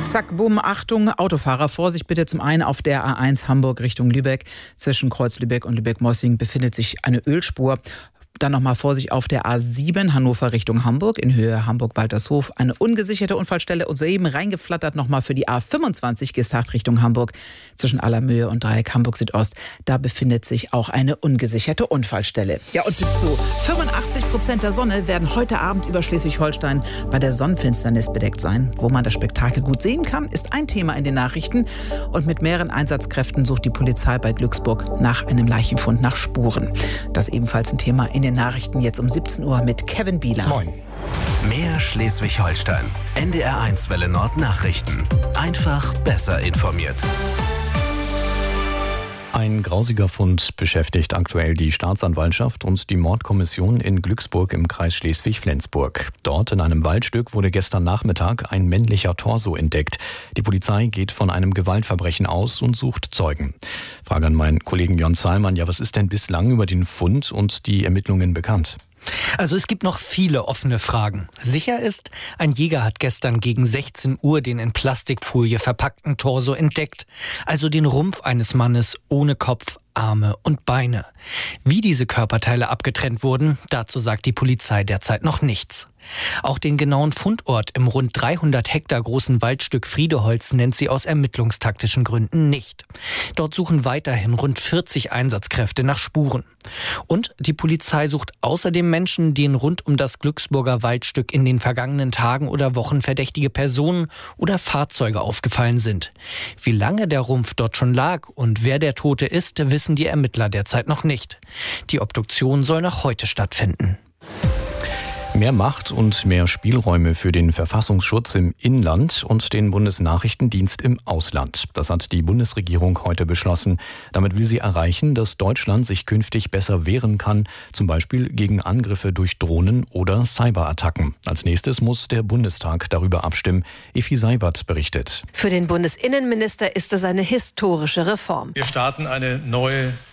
Zack, bumm, Achtung, Autofahrer, Vorsicht bitte. Zum einen auf der A1 Hamburg Richtung Lübeck. Zwischen Kreuz Lübeck und Lübeck-Mossing befindet sich eine Ölspur. Dann nochmal Vorsicht auf der A7 Hannover Richtung Hamburg in Höhe Hamburg-Waltershof. Eine ungesicherte Unfallstelle und soeben reingeflattert nochmal für die A25 Gestart Richtung Hamburg zwischen Allermöhe und Dreieck Hamburg Südost. Da befindet sich auch eine ungesicherte Unfallstelle. Ja, und bis zu 85% der Sonne werden heute Abend über Schleswig-Holstein bei der Sonnenfinsternis bedeckt sein. Wo man das Spektakel gut sehen kann, ist ein Thema in den Nachrichten. Und mit mehreren Einsatzkräften sucht die Polizei bei Glücksburg nach einem Leichenfund, nach Spuren. Das ist ebenfalls ein Thema in den Nachrichten jetzt um 17 Uhr mit Kevin Bieler. Moin. Mehr Schleswig-Holstein. NDR1 Welle Nord Nachrichten. Einfach besser informiert. Ein grausiger Fund beschäftigt aktuell die Staatsanwaltschaft und die Mordkommission in Glücksburg im Kreis Schleswig-Flensburg. Dort in einem Waldstück wurde gestern Nachmittag ein männlicher Torso entdeckt. Die Polizei geht von einem Gewaltverbrechen aus und sucht Zeugen. Frage an meinen Kollegen Jörn Zahlmann. Ja, was ist denn bislang über den Fund und die Ermittlungen bekannt? Also es gibt noch viele offene Fragen. Sicher ist, ein Jäger hat gestern gegen 16 Uhr den in Plastikfolie verpackten Torso entdeckt, also den Rumpf eines Mannes ohne Kopf, Arme und Beine. Wie diese Körperteile abgetrennt wurden, dazu sagt die Polizei derzeit noch nichts. Auch den genauen Fundort im rund 300 Hektar großen Waldstück Friedeholz nennt sie aus ermittlungstaktischen Gründen nicht. Dort suchen weiterhin rund 40 Einsatzkräfte nach Spuren. Und die Polizei sucht außerdem Menschen, denen rund um das Glücksburger Waldstück in den vergangenen Tagen oder Wochen verdächtige Personen oder Fahrzeuge aufgefallen sind. Wie lange der Rumpf dort schon lag und wer der Tote ist, wissen die Ermittler derzeit noch nicht. Die Obduktion soll noch heute stattfinden. Mehr Macht und mehr Spielräume für den Verfassungsschutz im Inland und den Bundesnachrichtendienst im Ausland. Das hat die Bundesregierung heute beschlossen. Damit will sie erreichen, dass Deutschland sich künftig besser wehren kann, zum Beispiel gegen Angriffe durch Drohnen oder Cyberattacken. Als nächstes muss der Bundestag darüber abstimmen. Effi Seibert berichtet. Für den Bundesinnenminister ist es eine historische Reform. Wir starten eine neue